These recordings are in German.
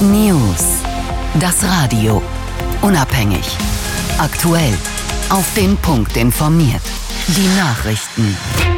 News. Das Radio. Unabhängig. Aktuell. Auf den Punkt informiert. Die Nachrichten.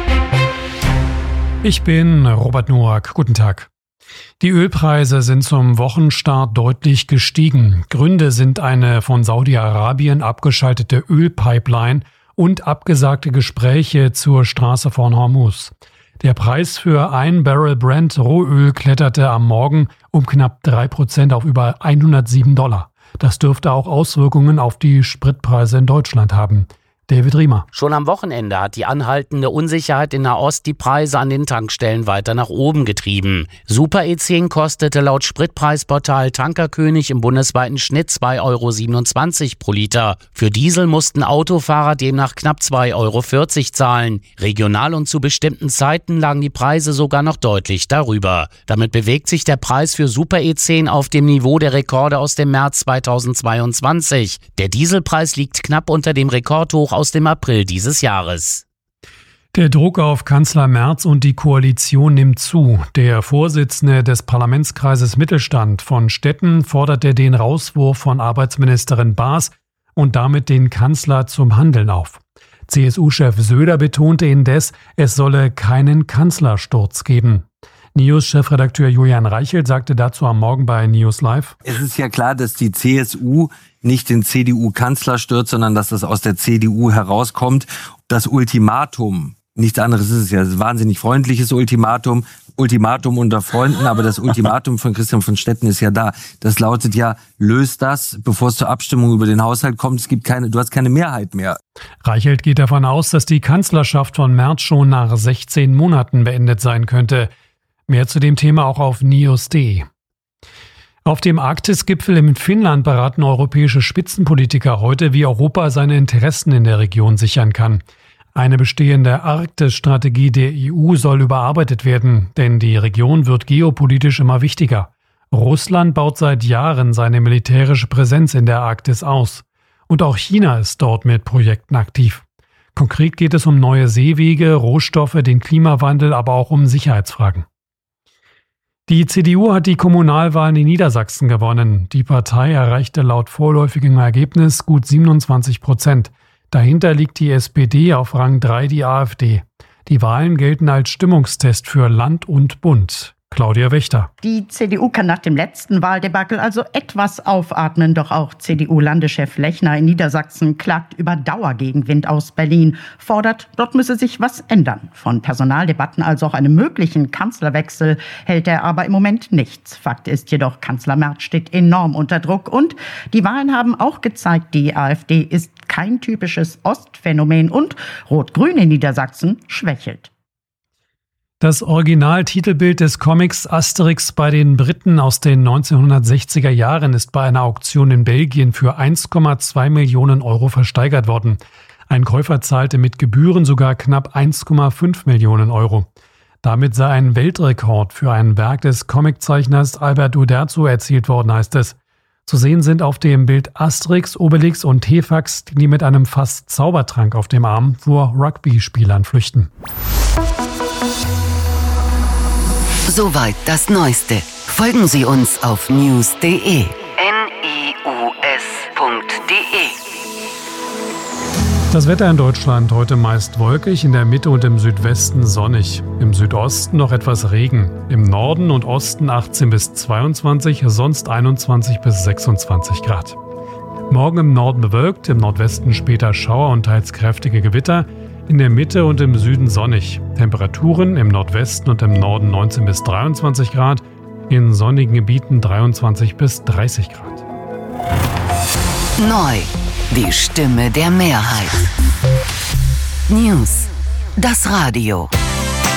Ich bin Robert Noack. Guten Tag. Die Ölpreise sind zum Wochenstart deutlich gestiegen. Gründe sind eine von Saudi-Arabien abgeschaltete Ölpipeline und abgesagte Gespräche zur Straße von Hormuz. Der Preis für ein Barrel Brent Rohöl kletterte am Morgen um knapp 3% auf über $107. Das dürfte auch Auswirkungen auf die Spritpreise in Deutschland haben. David Riemer. Schon am Wochenende hat die anhaltende Unsicherheit in Nahost die Preise an den Tankstellen weiter nach oben getrieben. Super E10 kostete laut Spritpreisportal Tankerkönig im bundesweiten Schnitt 2,27 € pro Liter. Für Diesel mussten Autofahrer demnach knapp 2,40 € zahlen. Regional und zu bestimmten Zeiten lagen die Preise sogar noch deutlich darüber. Damit bewegt sich der Preis für Super E10 auf dem Niveau der Rekorde aus dem März 2022. Der Dieselpreis liegt knapp unter dem Rekordhoch aus dem April dieses Jahres. Der Druck auf Kanzler Merz und die Koalition nimmt zu. Der Vorsitzende des Parlamentskreises Mittelstand von Stetten forderte den Rauswurf von Arbeitsministerin Baas und damit den Kanzler zum Handeln auf. CSU-Chef Söder betonte indes, es solle keinen Kanzlersturz geben. News-Chefredakteur Julian Reichelt sagte dazu am Morgen bei News Live: Es ist ja klar, dass die CSU nicht den CDU-Kanzlersturz, sondern dass das aus der CDU herauskommt. Das Ultimatum, nichts anderes ist es ja, ein wahnsinnig freundliches Ultimatum unter Freunden, aber das Ultimatum von Christian von Stetten ist ja da. Das lautet ja, löst das, bevor es zur Abstimmung über den Haushalt kommt. Du hast keine Mehrheit mehr. Reichelt geht davon aus, dass die Kanzlerschaft von Merz schon nach 16 Monaten beendet sein könnte. Mehr zu dem Thema auch auf news.de. Auf dem Arktis-Gipfel in Finnland beraten europäische Spitzenpolitiker heute, wie Europa seine Interessen in der Region sichern kann. Eine bestehende Arktis-Strategie der EU soll überarbeitet werden, denn die Region wird geopolitisch immer wichtiger. Russland baut seit Jahren seine militärische Präsenz in der Arktis aus. Und auch China ist dort mit Projekten aktiv. Konkret geht es um neue Seewege, Rohstoffe, den Klimawandel, aber auch um Sicherheitsfragen. Die CDU hat die Kommunalwahlen in Niedersachsen gewonnen. Die Partei erreichte laut vorläufigem Ergebnis gut 27%. Dahinter liegt die SPD, auf Rang 3 die AfD. Die Wahlen gelten als Stimmungstest für Land und Bund. Claudia Wächter. Die CDU kann nach dem letzten Wahldebakel also etwas aufatmen. Doch auch CDU-Landeschef Lechner in Niedersachsen klagt über Dauergegenwind aus Berlin, fordert, dort müsse sich was ändern. Von Personaldebatten als auch einem möglichen Kanzlerwechsel hält er aber im Moment nichts. Fakt ist jedoch, Kanzler Merz steht enorm unter Druck. Und die Wahlen haben auch gezeigt, die AfD ist kein typisches Ostphänomen und Rot-Grün in Niedersachsen schwächelt. Das Originaltitelbild des Comics Asterix bei den Briten aus den 1960er Jahren ist bei einer Auktion in Belgien für 1,2 Millionen € versteigert worden. Ein Käufer zahlte mit Gebühren sogar knapp 1,5 Millionen €. Damit sei ein Weltrekord für ein Werk des Comiczeichners Albert Uderzo erzielt worden, heißt es. Zu sehen sind auf dem Bild Asterix, Obelix und Tefax, die mit einem fast Zaubertrank auf dem Arm vor Rugby-Spielern flüchten. Soweit das Neueste. Folgen Sie uns auf news.de. news.de. Das Wetter in Deutschland heute meist wolkig, in der Mitte und im Südwesten sonnig. Im Südosten noch etwas Regen. Im Norden und Osten 18 bis 22, sonst 21 bis 26 Grad. Morgen im Norden bewölkt, im Nordwesten später Schauer und teils kräftige Gewitter. In der Mitte und im Süden sonnig. Temperaturen im Nordwesten und im Norden 19 bis 23 Grad. In sonnigen Gebieten 23 bis 30 Grad. Neu. Die Stimme der Mehrheit. News. Das Radio.